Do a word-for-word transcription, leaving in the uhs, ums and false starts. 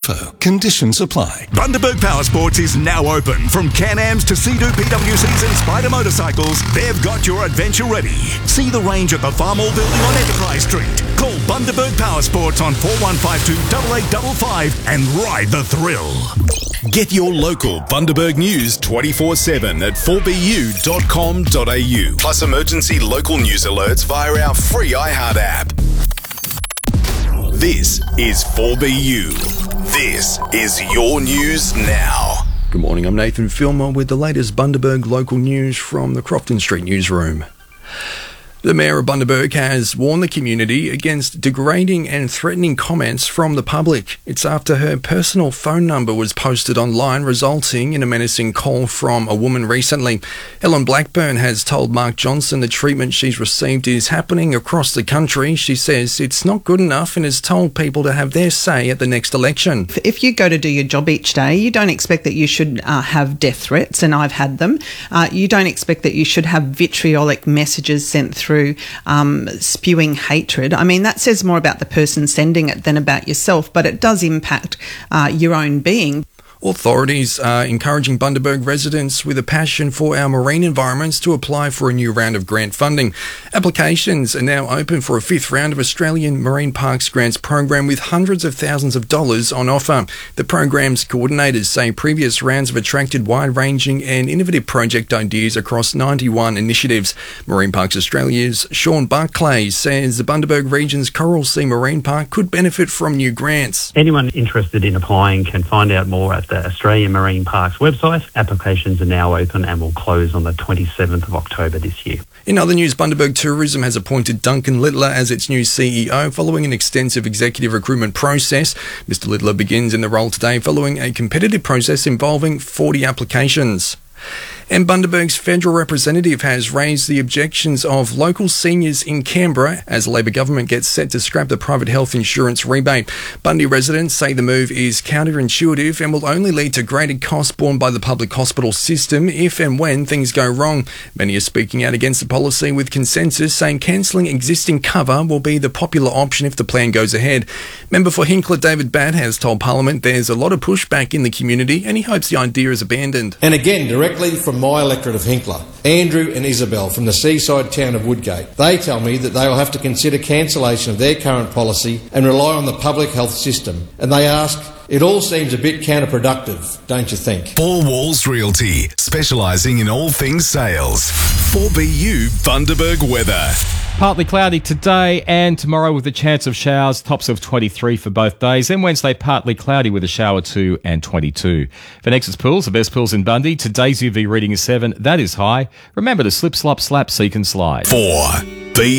info. Conditions apply. Bundaberg Power Sports is now open. From Can-Ams to Sea-Doo P W Cs and Spider motorcycles, they've got your adventure ready. See the range at the Farmall Building on Enterprise Street. Call Bundaberg Power Sports on four one five two, eight eight five five and ride the thrill. Get your local Bundaberg news twenty-four seven at four b u dot com dot a u. Plus emergency local news alerts via our free iHeart app. This is four B U. This is your news now. Good morning, I'm Nathan Filmer with the latest Bundaberg local news from the Crofton Street newsroom. The Mayor of Bundaberg has warned the community against degrading and threatening comments from the public. It's after her personal phone number was posted online, resulting in a menacing call from a woman recently. Ellen Blackburn has told Mark Johnson the treatment she's received is happening across the country. She says it's not good enough and has told people to have their say at the next election. If you go to do your job each day, you don't expect that you should uh, have death threats, and I've had them. Uh, you don't expect that you should have vitriolic messages sent through through um, spewing hatred. I mean, that says more about the person sending it than about yourself, but it does impact uh, your own being. Authorities are encouraging Bundaberg residents with a passion for our marine environments to apply for a new round of grant funding. Applications are now open for a fifth round of Australian Marine Parks Grants program with hundreds of thousands of dollars on offer. The program's coordinators say previous rounds have attracted wide-ranging and innovative project ideas across ninety-one initiatives. Marine Parks Australia's Sean Barclay says the Bundaberg region's Coral Sea Marine Park could benefit from new grants. Anyone interested in applying can find out more at the Australian Marine Parks website. Applications are now open and will close on the twenty-seventh of October this year. In other news, Bundaberg Tourism has appointed Duncan Littler as its new C E O following an extensive executive recruitment process. Mister Littler begins in the role today following a competitive process involving forty applications. And Bundaberg's federal representative has raised the objections of local seniors in Canberra as the Labor government gets set to scrap the private health insurance rebate. Bundy residents say the move is counterintuitive and will only lead to greater costs borne by the public hospital system if and when things go wrong. Many are speaking out against the policy, with consensus saying cancelling existing cover will be the popular option if the plan goes ahead. Member for Hinkler David Batt has told Parliament there's a lot of pushback in the community and he hopes the idea is abandoned. And again, directly from my electorate of Hinkler, Andrew and Isabel from the seaside town of Woodgate. They tell me that they will have to consider cancellation of their current policy and rely on the public health system. And they ask, it all seems a bit counterproductive, don't you think? Four Walls Realty, specialising in all things sales. four B U Bundaberg weather. Partly cloudy today and tomorrow with a chance of showers, tops of twenty-three for both days. Then Wednesday, partly cloudy with a shower two and twenty-two. For Nexus Pools, the best pools in Bundy, today's U V reading is seven. That is high. Remember to slip, slop, slap, seek and slide. four B